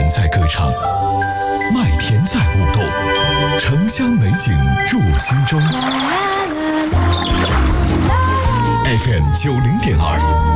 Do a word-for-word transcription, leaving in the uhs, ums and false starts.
在歌唱，麦田在舞动，城乡美景入心中。F M 九零点二